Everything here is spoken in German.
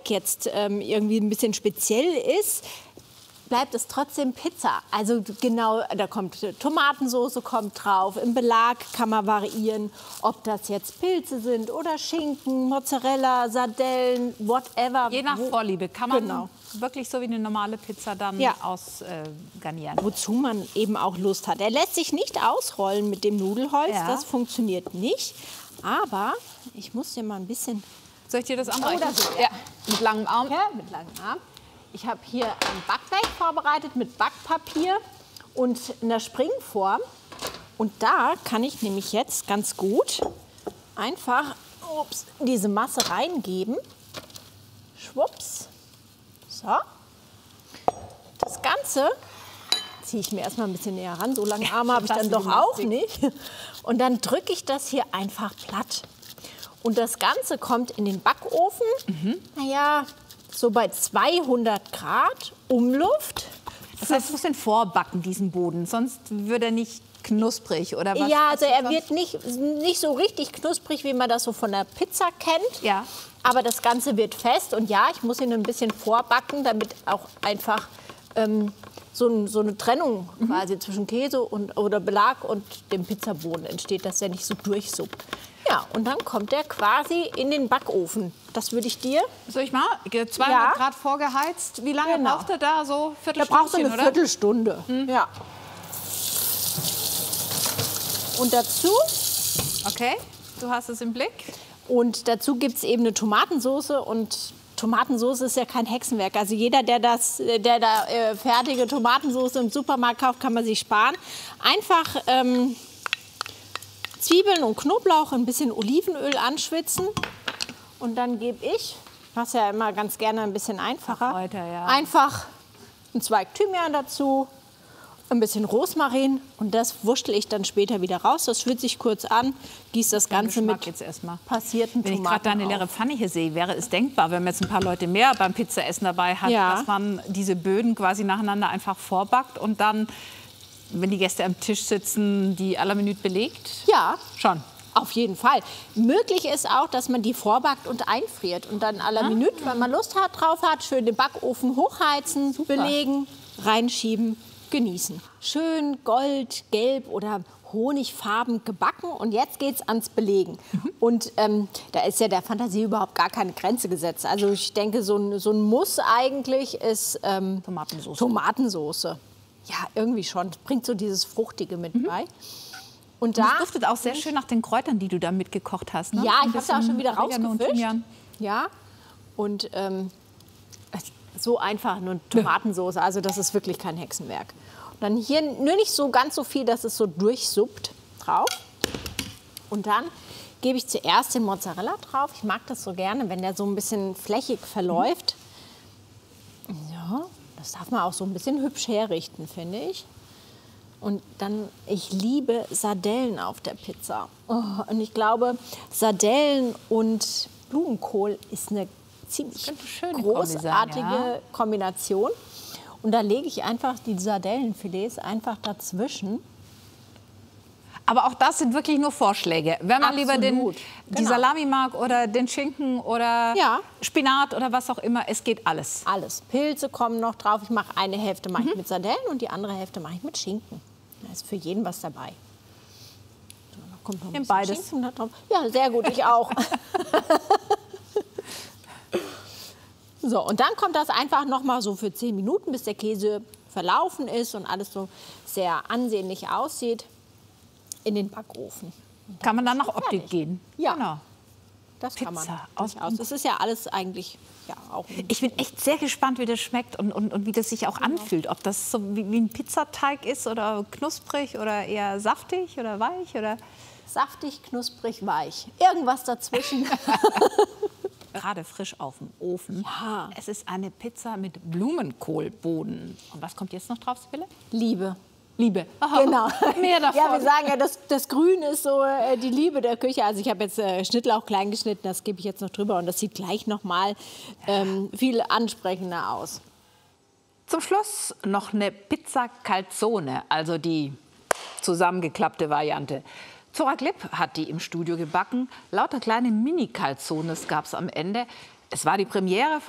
jetzt irgendwie ein bisschen speziell ist, bleibt es trotzdem Pizza. Also genau, da kommt Tomatensauce kommt drauf. Im Belag kann man variieren, ob das jetzt Pilze sind oder Schinken, Mozzarella, Sardellen, whatever. Je nach Vorliebe kann man Genau. wirklich so wie eine normale Pizza dann ausgarnieren. Wozu man eben auch Lust hat. Er lässt sich nicht ausrollen mit dem Nudelholz, Ja. das funktioniert nicht. Aber ich muss dir mal ein bisschen... Soll ich dir das anreichen? Oder so, ja. Mit langem Arm. Ja, mit langem Arm. Ich habe hier ein Backblech vorbereitet mit Backpapier und einer Springform. Und da kann ich nämlich jetzt ganz gut einfach diese Masse reingeben. Schwupps. So. Das Ganze ziehe ich mir erstmal ein bisschen näher ran. So lange Arme habe ich dann doch auch nicht. Und dann drücke ich das hier einfach platt. Und das Ganze kommt in den Backofen. Naja, so bei 200 Grad Umluft. Das heißt, du musst den vorbacken, diesen Boden, sonst wird er nicht knusprig oder was? Ja, also er wird nicht so richtig knusprig, wie man das so von der Pizza kennt. Ja. Aber das Ganze wird fest. Und ja, ich muss ihn ein bisschen vorbacken, damit auch einfach so eine Trennung quasi zwischen Käse oder Belag und dem Pizzaboden entsteht, dass er nicht so durchsuppt. Ja, und dann kommt er quasi in den Backofen. Das würde ich dir... Soll ich mal? 200 Grad vorgeheizt. Wie lange braucht er da? So Da brauchst du eine Viertelstunde. Ja. Und dazu... Okay, du hast es im Blick. Und dazu gibt es eben eine Tomatensauce. Und Tomatensauce ist ja kein Hexenwerk. Also jeder, der da fertige Tomatensauce im Supermarkt kauft, kann man sich sparen. Einfach Zwiebeln und Knoblauch, ein bisschen Olivenöl anschwitzen. Und dann gebe ich, was ja immer ganz gerne ein bisschen einfacher, einfach einen Zweig Thymian dazu, ein bisschen Rosmarin und das wurschtel ich dann später wieder raus. Das schwitze ich kurz an, gieße das Ganze mit passierten Tomaten Wenn ich gerade da eine leere Pfanne hier sehe, wäre es denkbar, wenn man jetzt ein paar Leute mehr beim Pizzaessen dabei hat, dass man diese Böden quasi nacheinander einfach vorbackt und dann, wenn die Gäste am Tisch sitzen, die à la Minute belegt? Ja. Schon. Auf jeden Fall. Möglich ist auch, dass man die vorbackt und einfriert und dann à la Minute, wenn man Lust drauf hat, schön den Backofen hochheizen, belegen, reinschieben, genießen. Schön gold, gelb oder honigfarben gebacken und jetzt geht's ans Belegen. Und da ist ja der Fantasie überhaupt gar keine Grenze gesetzt. Also ich denke, so ein Muss eigentlich ist Tomatensauce. Ja, irgendwie schon. Das bringt so dieses Fruchtige mit bei. Und das duftet auch sehr schön nach den Kräutern, die du da mitgekocht hast. Ne? Ja, ich habe da auch schon wieder rausgefischt. Ja, und so einfach eine Tomatensauce. Also das ist wirklich kein Hexenwerk. Und dann hier nur nicht so ganz so viel, dass es so durchsuppt drauf. Und dann gebe ich zuerst den Mozzarella drauf. Ich mag das so gerne, wenn der so ein bisschen flächig verläuft. Ja, das darf man auch so ein bisschen hübsch herrichten, finde ich. Und dann, ich liebe Sardellen auf der Pizza. Oh, und ich glaube, Sardellen und Blumenkohl ist eine ziemlich großartige Kombination. Und da lege ich einfach die Sardellenfilets einfach dazwischen. Aber auch das sind wirklich nur Vorschläge. Wenn man lieber die Salami mag oder den Schinken oder Spinat oder was auch immer, es geht alles. Alles. Pilze kommen noch drauf. Ich mache eine Hälfte mache ich mit Sardellen und die andere Hälfte mache ich mit Schinken. Da ist für jeden was dabei. So, da kommt noch ein bisschen Schinken da drauf. Ja, sehr gut, ich auch. So, und dann kommt das einfach noch mal so für 10 Minuten, bis der Käse verlaufen ist und alles so sehr ansehnlich aussieht, in den Backofen. Kann man dann nach Optik gehen? Ja, genau. Das kann man. Das ist ja alles eigentlich auch. Ich bin echt sehr gespannt, wie das schmeckt und wie das sich auch anfühlt. Ob das so wie ein Pizzateig ist oder knusprig oder eher saftig oder weich oder... Saftig, knusprig, weich. Irgendwas dazwischen. Gerade frisch auf dem Ofen. Ja. Es ist eine Pizza mit Blumenkohlboden. Und was kommt jetzt noch drauf, Sibylle? Liebe. Liebe. Aha. Genau. Mehr davon. Ja, wir sagen ja, das Grün ist so die Liebe der Küche. Also ich habe jetzt Schnittlauch klein geschnitten, das gebe ich jetzt noch drüber. Und das sieht gleich noch mal viel ansprechender aus. Zum Schluss noch eine Pizza Calzone, also die zusammengeklappte Variante. Zora Klipp hat die im Studio gebacken. Lauter kleine Mini-Calzones gab es am Ende. Es war die Premiere von